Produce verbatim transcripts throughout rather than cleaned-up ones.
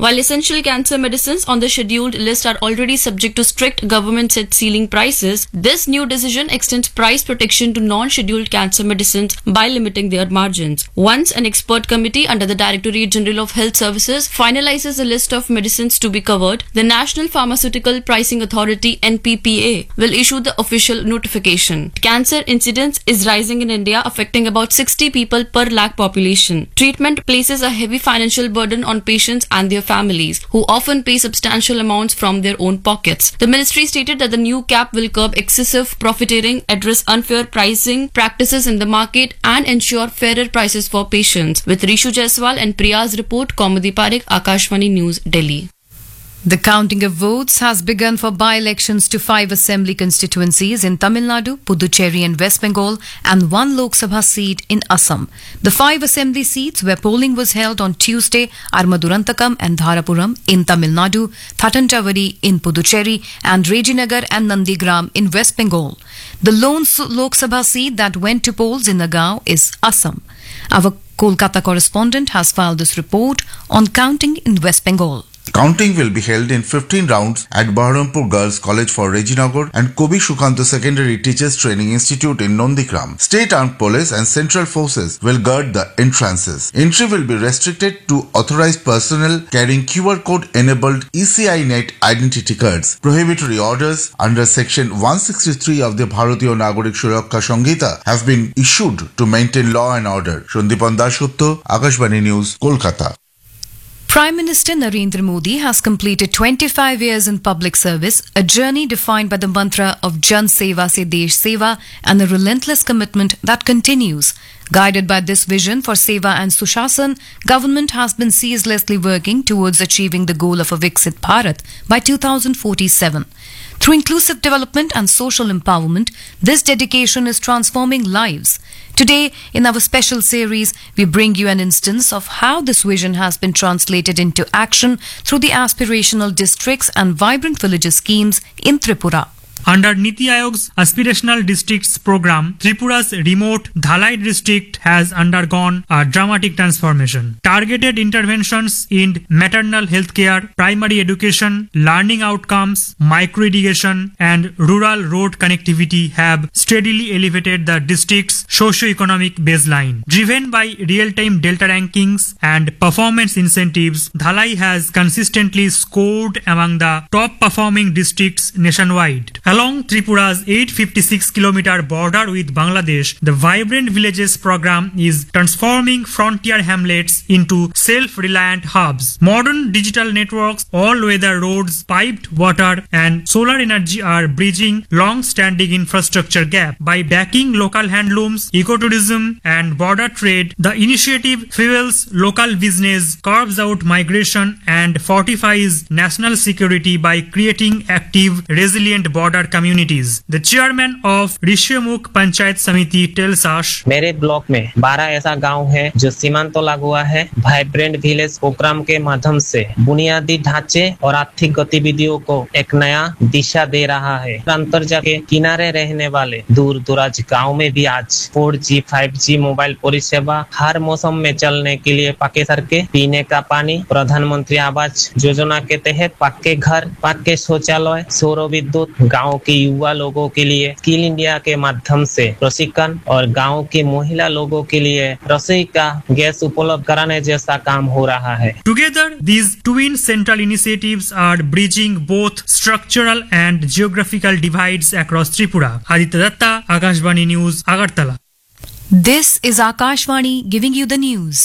While essential cancer medicines on the scheduled list are already subject to strict government set ceiling prices, this new decision extends price protection to non-scheduled cancer medicines by limiting their margins. Once an expert committee under the Directorate General of Health Services finalizes a list of medicines to be covered, the National Pharmaceutical Pricing Authority N P P A will issue the official notification. Cancer incidence is rising in India, affecting about sixty people per lakh population. Treatment places a heavy financial burden on patients and their families, who often pay substantial amounts from their own pockets. The ministry stated that the new cap will curb excessive profiteering, address unfair pricing practices in the market, and ensure fairer prices for patients. With Rishu Jaiswal and Priya's report, Kaumudi Parekh, Akashvani News, Delhi. The counting of votes has begun for by-elections to five assembly constituencies in Tamil Nadu, Puducherry and West Bengal, and one Lok Sabha seat in Assam. The five assembly seats where polling was held on Tuesday are Madurantakam and Dharapuram in Tamil Nadu, Thatantavadi in Puducherry, and Rejinagar and Nandigram in West Bengal. The lone Lok Sabha seat that went to polls in Nagaon is Assam. Our Kolkata correspondent has filed this report on counting in West Bengal. Counting will be held in fifteen rounds at Baharampur Girls College for Rejinagar and Kobi Shukanta Secondary Teachers Training Institute in Nondigram. State Armed Police and Central Forces will guard the entrances. Entry will be restricted to authorized personnel carrying Q R code-enabled E C I Net identity cards. Prohibitory orders under Section one sixty-three of the Bharatiya Nagorik Suraksha Samhita have been issued to maintain law and order. Sandipan Dasgupta, Akashvani News, Kolkata. Prime Minister Narendra Modi has completed twenty-five years in public service, a journey defined by the mantra of Jan Seva Se Desh Seva and a relentless commitment that continues. Guided by this vision for Seva and Sushasan, government has been ceaselessly working towards achieving the goal of a Viksit Bharat by two thousand forty-seven. Through inclusive development and social empowerment, this dedication is transforming lives. Today, in our special series, we bring you an instance of how this vision has been translated into action through the aspirational districts and vibrant villages schemes in Tripura. Under Niti Aayog's Aspirational Districts program, Tripura's remote Dhalai district has undergone a dramatic transformation. Targeted interventions in maternal health care, primary education, learning outcomes, micro-irrigation and rural road connectivity have steadily elevated the district's socio-economic baseline. Driven by real-time delta rankings and performance incentives, Dhalai has consistently scored among the top-performing districts nationwide. Along Tripura's eight hundred fifty-six kilometer border with Bangladesh, the Vibrant Villages program is transforming frontier hamlets into self-reliant hubs. Modern digital networks, all-weather roads, piped water and solar energy are bridging long-standing infrastructure gap. By backing local handlooms, ecotourism and border trade, the initiative fuels local business, curbs out migration and fortifies national security by creating active, resilient border communities. The chairman of Rishyamukh Panchayat Samiti tells us, मेरे block में बारह ऐसा गांव है जो सीमांत तो लागू हुआ है। वाइब्रेंट विलेज प्रोग्राम के माध्यम से बुनियादी ढांचे और आर्थिक गतिविधियों को एक नया दिशा दे रहा है। अंतर्जाल के किनारे रहने वाले दूर दराज गाँव में भी आज four G, five G mobile परिसेवा हर मौसम में चलने के लिए पक्के सड़कें, पीने का पानी, प्रधानमंत्री आवास योजना के तहत पक्के घर, पक्के शौचालय, सौर विद्युत, गाँव के युवा लोगों के लिए स्किल इंडिया के माध्यम से प्रशिक्षण और गांव की महिला लोगों के लिए रसोई का गैस उपलब्ध कराने जैसा काम हो रहा है। Together, these twin central initiatives are bridging both structural and geographical divides across Tripura. Aditya Datta, Akashvani News, Agartala. This is Akashvani giving you the news.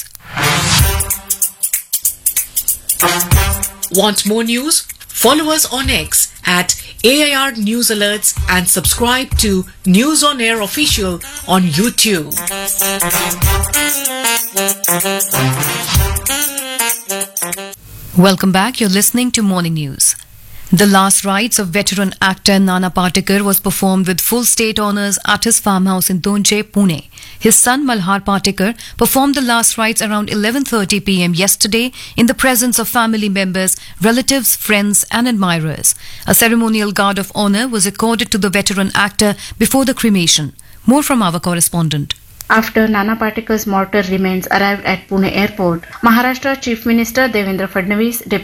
Want more news? Follow us on X at A I R News Alerts and subscribe to News on Air Official on YouTube. Welcome back. You're listening to Morning News. The last rites of veteran actor Nana Patekar was performed with full state honours at his farmhouse in Donje, Pune. His son Malhar Patekar performed the last rites around eleven thirty p m yesterday in the presence of family members, relatives, friends and admirers. A ceremonial guard of honour was accorded to the veteran actor before the cremation. More from our correspondent. After Nana Patekar's mortal remains arrived at Pune airport, Maharashtra Chief Minister Devendra Fadnavis,